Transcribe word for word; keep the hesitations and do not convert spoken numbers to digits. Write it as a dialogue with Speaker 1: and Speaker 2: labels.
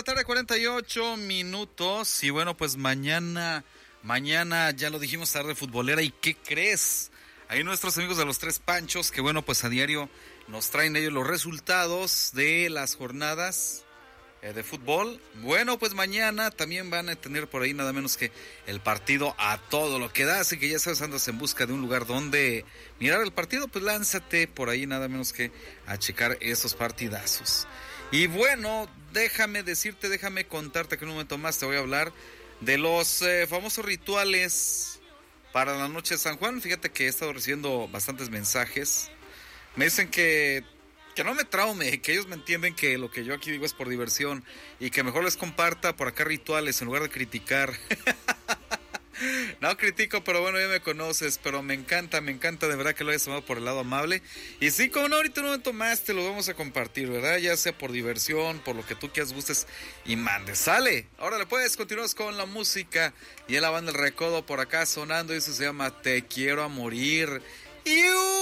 Speaker 1: tarde, cuarenta y ocho minutos. Y bueno, pues mañana, mañana ya lo dijimos, tarde futbolera. ¿Y qué crees? Ahí nuestros amigos de los Tres Panchos, que bueno, pues a diario nos traen ellos los resultados de las jornadas eh, de fútbol. Bueno, pues mañana también van a tener por ahí nada menos que el partido a todo lo que da. Así que ya sabes, andas en busca de un lugar donde mirar el partido, pues lánzate por ahí nada menos que a checar esos partidazos. Y bueno, déjame decirte, déjame contarte que en un momento más te voy a hablar de los eh, famosos rituales para la noche de San Juan. Fíjate que he estado recibiendo bastantes mensajes. Me dicen que, que no me traume, que ellos me entienden que lo que yo aquí digo es por diversión y que mejor les comparta por acá rituales en lugar de criticar. No critico, pero bueno, ya me conoces, pero me encanta, me encanta de verdad que lo hayas tomado por el lado amable. Y sí, como no, ahorita en un momento más te lo vamos a compartir, ¿verdad? Ya sea por diversión, por lo que tú quieras, gustes y mandes. ¡Sale! Ahora le puedes, continuar con la música y en la banda El Recodo por acá sonando y eso se llama Te Quiero a Morir. ¡Iu!